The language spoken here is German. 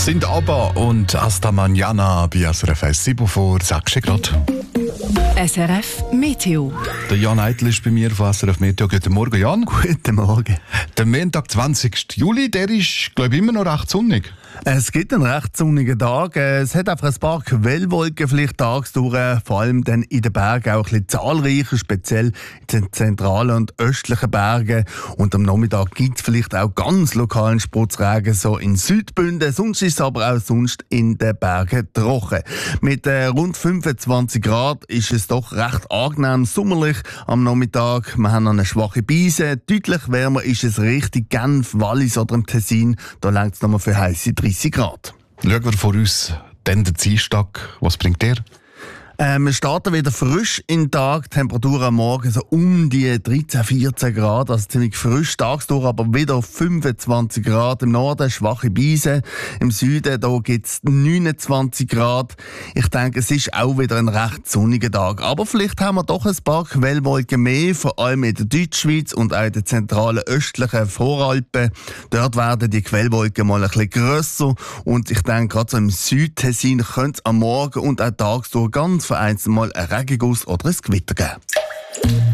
Sind ABBA und Asta Manana bei SRF 7 vor 6 Grad. SRF Meteo. Der Jan Eitel ist bei mir von SRF Meteo. Guten Morgen, Jan. Guten Morgen. Der Montag, 20. Juli, der ist, glaube ich, immer noch recht sonnig. Es gibt einen recht sonnigen Tag. Es hat einfach ein paar Quellwolken vielleicht tagsdurch, vor allem dann in den Bergen auch ein bisschen zahlreicher, speziell in den zentralen und östlichen Bergen. Und am Nachmittag gibt es vielleicht auch ganz lokalen Spritzregen, so in Südbünden. Sonst ist es aber auch sonst in den Bergen trocken. Mit rund 25 Grad ist es doch recht angenehm sommerlich am Nachmittag. Wir haben eine schwache Brise. Deutlich wärmer ist es Richtung Genf, Wallis oder im Tessin. Da reicht es nochmal für heisse 30 Grad. Schauen wir voraus, dann der Dienstag. Was bringt der? Wir starten wieder frisch in den Tag. Die Temperatur am Morgen so um die 13, 14 Grad. Also ziemlich frisch tagsdurch, aber wieder 25 Grad. Im Norden schwache Brise. Im Süden gibt es 29 Grad. Ich denke, es ist auch wieder ein recht sonniger Tag. Aber vielleicht haben wir doch ein paar Quellwolken mehr, vor allem in der Deutschschweiz und auch in den zentralen östlichen Voralpen. Dort werden die Quellwolken mal ein bisschen grösser. Und ich denke, gerade so im Südtessin könnte es am Morgen und auch tagsdurch ganz vereinzelt mal einen Regenguss oder ein Gewitter geben.